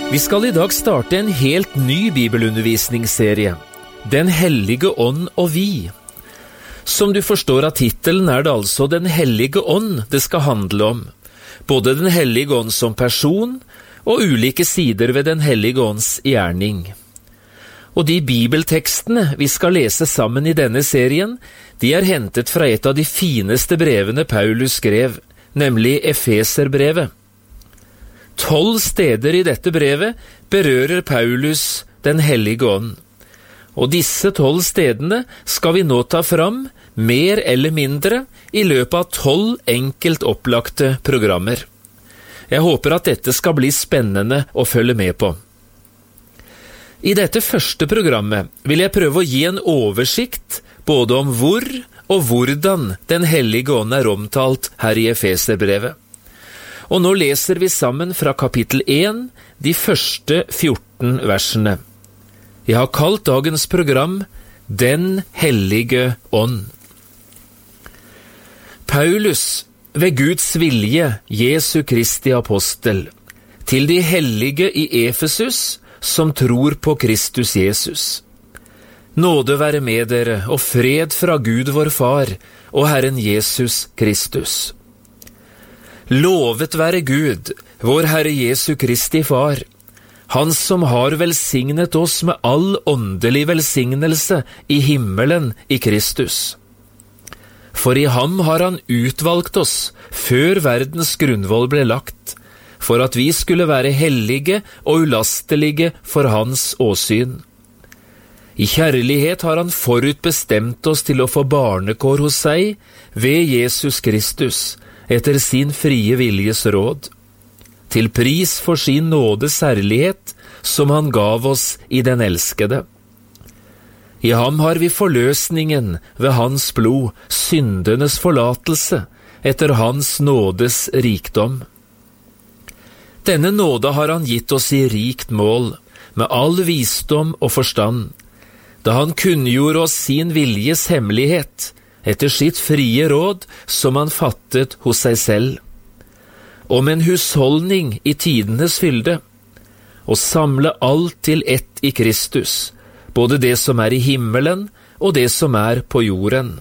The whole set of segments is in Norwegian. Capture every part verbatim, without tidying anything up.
Vi skal i dag starte en helt ny bibelundervisningsserie, Den hellige ånd og vi. Som du forstår av titelen er det altså Den hellige ånd det skal handle om, både Den hellige ånd som person og ulike sider ved Den hellige ånds gjerning. Og de bibeltekstene vi skal lese sammen i denne serien, de er hentet fra et av de fineste brevene Paulus skrev, nemlig Efeserbrevet. Tolv steder i dette brevet berører Paulus Den hellige ånd. Og disse tolv stedene skal vi nå ta fram, mer eller mindre, i løpet av tolv enkelt opplagte programmer. Jeg håper at dette skal bli spennende å følge med på. I dette første programmet vil jeg prøve å gi en oversikt både om hvor og hvordan Den hellige ånd er omtalt her i Efeserbrevet. Og nå leser vi sammen fra kapittel én, de første fjorten versene. Jeg har kalt dagens program Den hellige ånd. Paulus, ved Guds vilje, Jesu Kristi apostel, til de hellige i Efesus, som tror på Kristus Jesus. Nåde være med dere, og fred fra Gud vår Far, og Herren Jesus Kristus. Lovet være Gud, vår Herre Jesu Kristi Far, Han som har velsignet oss med all åndelig velsignelse i himmelen i Kristus. For i ham har han utvalgt oss før verdens grunnvoll ble lagt, for at vi skulle være hellige og ulastelige for hans åsyn. I kjærlighet har han forutbestemt oss til å få barnekår hos seg ved Jesus Kristus, etter sin frie viljes råd, til pris for sin nådes herlighet, som han gav oss i den elskede. I ham har vi forløsningen ved hans blod, syndenes forlatelse, etter hans nådes rikdom. Denne nåde har han gitt oss i rikt mål, med all visdom og forstand, da han kunngjorde oss sin viljes hemmelighet, etter sitt frie råd som han fattet hos seg selv, om en husholdning i tidenes fylde, og samle alt til ett i Kristus, både det som er i himmelen og det som er på jorden.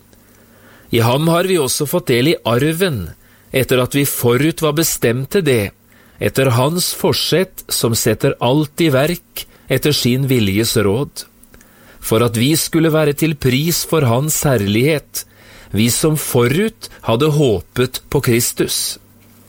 I ham har vi også fått del i arven, etter at vi forut var bestemt til det, etter hans forsett som setter alt i verk etter sin viljes råd, for at vi skulle være til pris for hans herlighet, vi som forut hadde håpet på Kristus.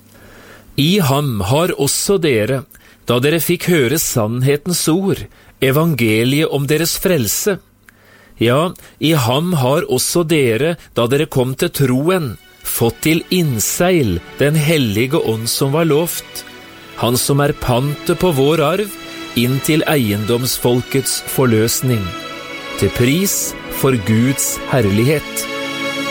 I ham har også dere, da dere fikk høre sannhetens ord, evangeliet om deres frelse. Ja, i ham har også dere, da dere kom til troen, fått til innseil den hellige ånd som var lovt, han som er pantet på vår arv, inn til eiendomsfolkets forløsning, til pris for Guds herlighet.